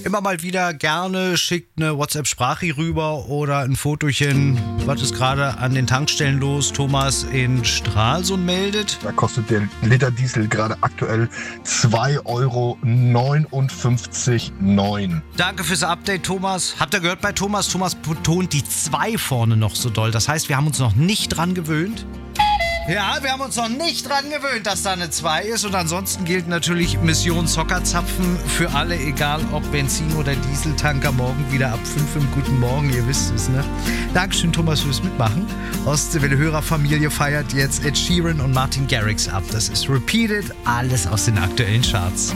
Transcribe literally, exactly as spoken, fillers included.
Immer mal wieder gerne, schickt eine WhatsApp-Sprache rüber oder ein Fotochen, was ist gerade an den Tankstellen los. Thomas in Stralsund meldet. Da kostet der Liter Diesel gerade aktuell zwei Euro neunundfünfzig Komma neun. Danke fürs Update, Thomas. Habt ihr gehört bei Thomas? Thomas betont die zwei vorne noch so doll. Das heißt, wir haben uns noch nicht dran gewöhnt. Ja, wir haben uns noch nicht dran gewöhnt, dass da eine zwei ist. Und ansonsten gilt natürlich Mission Sockerzapfen für alle, egal ob Benzin- oder Dieseltanker, morgen wieder ab fünf im Guten Morgen, ihr wisst es, ne? Dankeschön, Thomas, fürs Mitmachen. Ostseewelle Hörerfamilie feiert jetzt Ed Sheeran und Martin Garrix ab. Das ist Repeated, alles aus den aktuellen Charts.